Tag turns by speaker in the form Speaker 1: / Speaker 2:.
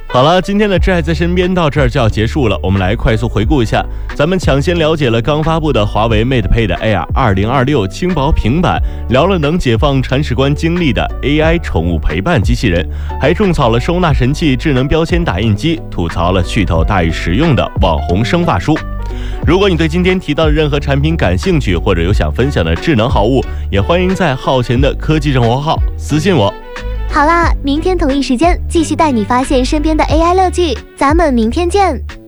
Speaker 1: 好了，今天的挚爱在身边到这儿就要结束了，我们来快速回顾一下。咱们抢先了解了刚发布的华为 MatePad Air 2026轻薄平板，聊了能解放铲屎官精力的 AI 宠物陪伴机器人，还种草了收纳神器智能标签打印机，吐槽了噱头大于实用的网红生发梳。如果你对今天提到的任何产品感兴趣，或者有想分享的智能好物，也欢迎在浩贤的科技生活号私信我。
Speaker 2: 好啦，明天同一时间继续带你发现身边的 AI 乐趣，咱们明天见。